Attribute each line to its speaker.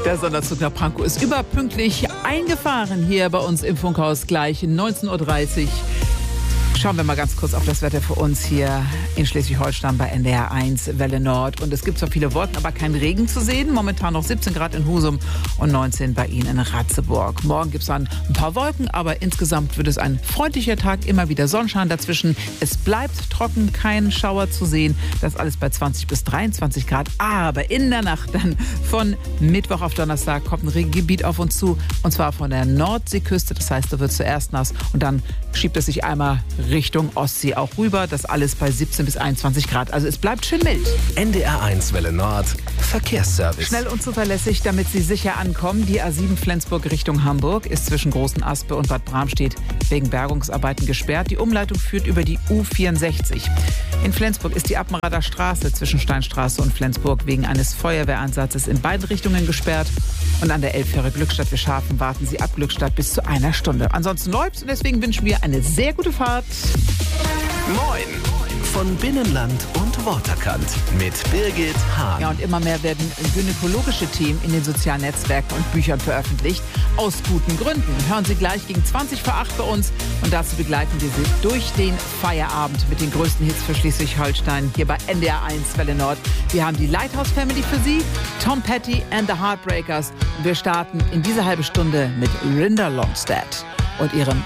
Speaker 1: Der Sonderzug nach Pankow ist überpünktlich eingefahren hier bei uns im Funkhaus gleich 19:30 Uhr. Schauen wir mal ganz kurz auf das Wetter für uns hier in Schleswig-Holstein bei NDR 1 Welle Nord. Und es gibt zwar viele Wolken, aber kein Regen zu sehen. Momentan noch 17 Grad in Husum und 19 bei Ihnen in Ratzeburg. Morgen gibt es dann ein paar Wolken, aber insgesamt wird es ein freundlicher Tag. Immer wieder Sonnenschein dazwischen. Es bleibt trocken, kein Schauer zu sehen. Das alles bei 20 bis 23 Grad. Aber in der Nacht dann von Mittwoch auf Donnerstag kommt ein Regengebiet auf uns zu. Und zwar von der Nordseeküste. Das heißt, da wird es zuerst nass und dann schiebt es sich einmal Richtung Ostsee auch rüber. Das alles bei 17 bis 21 Grad. Also es bleibt schön mild.
Speaker 2: NDR 1 Welle Nord Verkehrsservice.
Speaker 1: Schnell und zuverlässig, damit Sie sicher ankommen. Die A7 Flensburg Richtung Hamburg ist zwischen Großen Aspe und Bad Bramstedt wegen Bergungsarbeiten gesperrt. Die Umleitung führt über die U64. In Flensburg ist die Appenrader Straße zwischen Steinstraße und Flensburg wegen eines Feuerwehreinsatzes in beiden Richtungen gesperrt. Und an der Elbfähre Glückstadt-Wischhafen warten Sie ab Glückstadt bis zu einer Stunde. Ansonsten läuft's und deswegen wünschen wir eine sehr gute Fahrt.
Speaker 2: Moin von Binnenland und Waterkant mit Birgit Hahn.
Speaker 1: Ja, und immer mehr werden gynäkologische Themen in den sozialen Netzwerken und Büchern veröffentlicht. Aus guten Gründen. Hören Sie gleich gegen 20 vor 8 bei uns. Und dazu begleiten wir Sie durch den Feierabend mit den größten Hits für Schleswig-Holstein hier bei NDR 1 Welle Nord. Wir haben die Lighthouse Family für Sie, Tom Petty and the Heartbreakers. Und wir starten in dieser halben Stunde mit Linda Ronstadt und ihrem